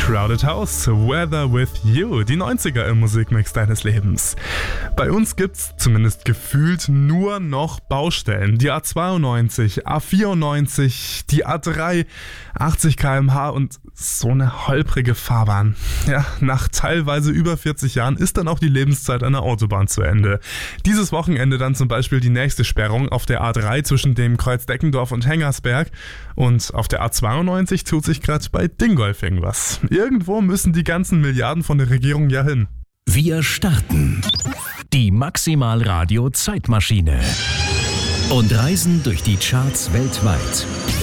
Crowded House, Weather with You, die 90er im Musikmix deines Lebens. Bei uns gibt's zumindest gefühlt nur noch Baustellen. Die A92, A94, die A3, 80 km/h und so eine holprige Fahrbahn. Ja, nach teilweise über 40 Jahren ist dann auch die Lebenszeit einer Autobahn zu Ende. Dieses Wochenende dann zum Beispiel die nächste Sperrung auf der A3 zwischen dem Kreuz Deckendorf und Hengersberg. Und auf der A92 tut sich gerade bei Dingolfing was. Irgendwo müssen die ganzen Milliarden von der Regierung ja hin. Wir starten die Maximal Radio Zeitmaschine und reisen durch die Charts weltweit.